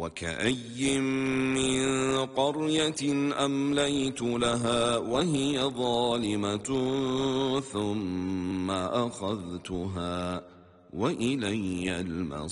وكأي من قرية أمليت لها وهي ظالمة ثم أخذتها وإلي المصير.